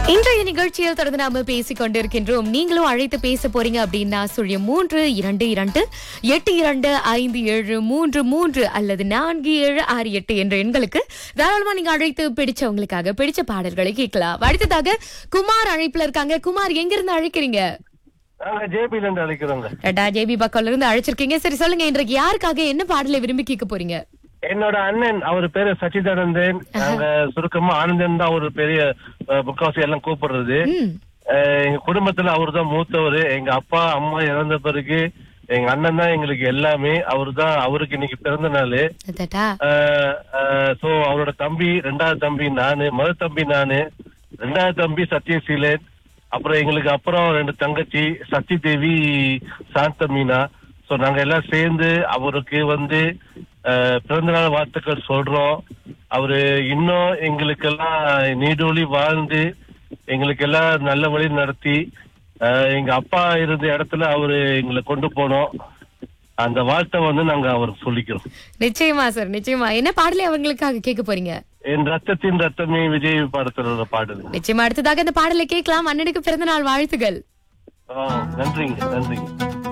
இன்றைய நிகழ்ச்சியில் தொடர்ந்து நாம பேசிக் கொண்டிருக்கின்றோம். நீங்களும் அழைத்து பேச போறீங்க அப்படின்னா 0322825733 அல்லது 4768 என்ற எண்களுக்கு தாராளமா நீங்க அழைத்து பிடிச்சவங்களுக்காக பிடிச்ச பாடல்களை கேட்கலாம். அடுத்ததாக குமார் அழைப்புல இருக்காங்க. குமார் எங்க இருந்து அழைக்கிறீங்க? ஜேபில இருந்து அழைக்கிறோங்க. ஜேபி பக்கம்ல இருந்து அழைச்சிருக்கீங்க. சரி சொல்லுங்க, இன்றைக்கு யாருக்காக என்ன பாடலை விரும்பி கேட்க போறீங்க? என்னோட அண்ணன், அவர் பேரு சச்சிதானந்தன். நாங்க சுருக்கமா ஆனந்தன் தான் ஒரு பெரிய முக்காவாசி எல்லாம் கூப்பிடுறது. எங்க குடும்பத்துல அவரு தான் மூத்தவர். எங்க அப்பா அம்மா இறந்த பிறகு எங்க அண்ணன் தான் எங்களுக்கு எல்லாமே. அவருக்கு இன்னைக்கு பிறந்த நாள். சோ அவரோட தம்பி, ரெண்டாவது தம்பி நானு, முதல் தம்பி நானு, ரெண்டாவது தம்பி சத்யசீலன், அப்புறம் எங்களுக்கு அப்புறம் 2 தங்கச்சி சத்தி தேவி, சாந்த மீனா. சோ நாங்க எல்லாம் சேர்ந்து அவருக்கு பிறந்தநாள் வாழ்த்துக்கள் சொல்றோம். அவரு இன்னும் எங்களுக்கெல்லாம் நீடூழி வாழ்ந்து எங்களுக்கெல்லாம் நல்ல வழி நடத்தி எங்க அப்பா இருந்த இடத்துல அவரு எங்களை கொண்டு போனோம். அந்த வாழ்த்தை நாங்க அவருக்கு சொல்லிக்கிறோம். நிச்சயமா சார், நிச்சயமா. என்ன பாடலை அவங்களுக்காக கேட்க போறீங்க? என் ரத்தத்தின் ரத்தமே விஜய் படத்துல பாடல். நிச்சயமா அடுத்ததாக இந்த பாடலை கேட்கலாம். அண்ணனுக்கு பிறந்த நாள் வாழ்த்துகள். நன்றிங்க, நன்றிங்க.